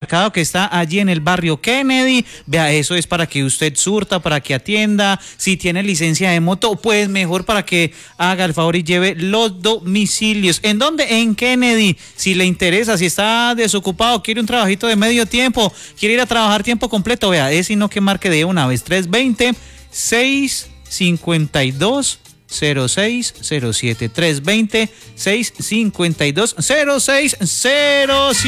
supermercado que está allí en el barrio Kennedy. Vea, eso es para que usted surta, para que atienda. Si tiene licencia de moto, pues mejor para que haga el favor y lleve los domicilios. ¿En dónde? En Kennedy. Si le interesa, si está desocupado, quiere un trabajito de medio tiempo, quiere ir a trabajar tiempo completo, vea, es sino que marque de una vez 320-652-0607. 320-652-0607.